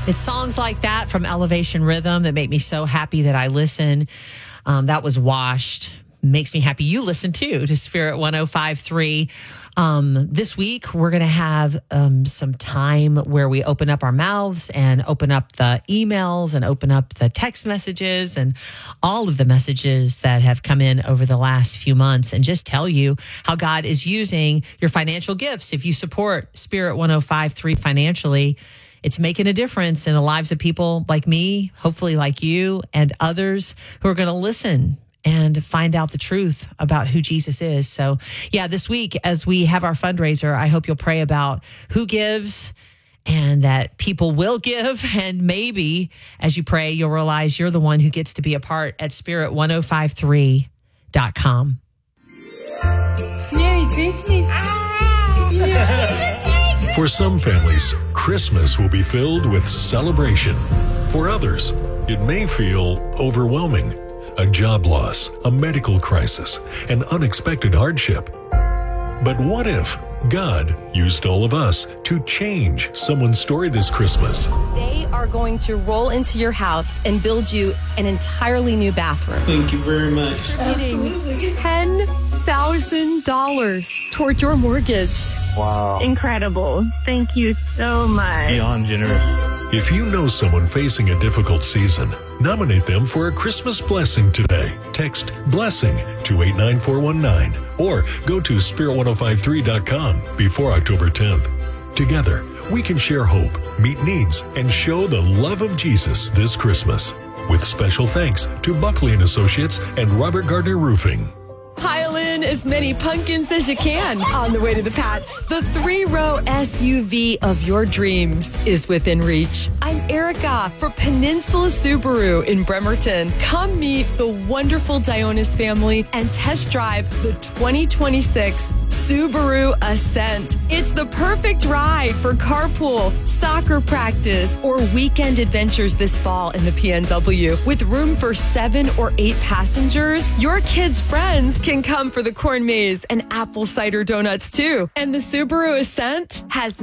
It's songs like that from Elevation Rhythm that make me so happy that I listen. That was Washed. Makes me happy you listen too to Spirit 105.3. This week, we're going to have some time where we open up our mouths and open up the emails and open up the text messages and all of the messages that have come in over the last few months and just tell you how God is using your financial gifts. If you support Spirit 105.3 financially, it's making a difference in the lives of people like me, hopefully like you, and others who are going to listen and find out the truth about who Jesus is. So, yeah, this week, as we have our fundraiser, I hope you'll pray about who gives and that people will give. And maybe as you pray, you'll realize you're the one who gets to be a part at spirit1053.com. Merry Christmas. For some families, Christmas will be filled with celebration. For others, it may feel overwhelming. A job loss, a medical crisis, an unexpected hardship. But what if God used all of us to change someone's story this Christmas? They are going to roll into your house and build you an entirely new bathroom. Thank you very much. $10,000 towards your mortgage. Wow. Incredible. Thank you so much. Beyond generous. If you know someone facing a difficult season, nominate them for a Christmas blessing today. Text BLESSING to 89419 or go to spirit1053.com before October 10th. Together, we can share hope, meet needs, and show the love of Jesus this Christmas. With special thanks to Buckley & Associates and Robert Gardner Roofing. Pile in as many pumpkins as you can on the way to the patch. The 3-row SUV of your dreams is within reach. I'm Erica for Peninsula Subaru in Bremerton. Come meet the wonderful Dionis family and test drive the 2026 Subaru Ascent. It's the perfect ride for carpool, soccer practice, or weekend adventures this fall in the PNW. With room for 7 or 8 passengers, your kids' friends can come for the corn maze and apple cider donuts too. And the Subaru Ascent has